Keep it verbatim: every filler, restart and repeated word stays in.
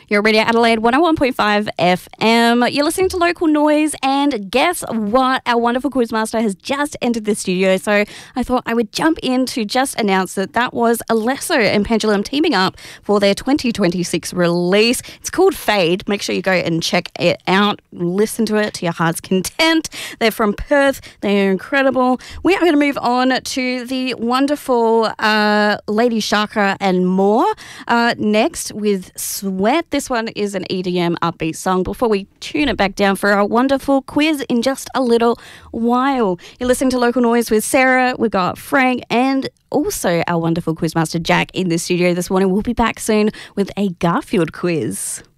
You're Radio Adelaide one oh one point five F M. You're listening to Local Noise, and guess what? Our wonderful quizmaster has just entered the studio, so I thought I would jump in to just announce that that was Alesso and Pendulum teaming up for their twenty twenty-six release. It's called Fade. Make sure you go and check it out. Listen to it to your heart's content. They're from Perth. They're incredible. We are going to move on to the wonderful uh, Lady Shaka and more uh, next with Sweat. This one is an E D M upbeat song before we tune it back down for our wonderful quiz in just a little while. You're listening to Local Noise with Sarah. We've got Frank and also our wonderful quizmaster Jack in the studio this morning. We'll be back soon with a Garfield quiz.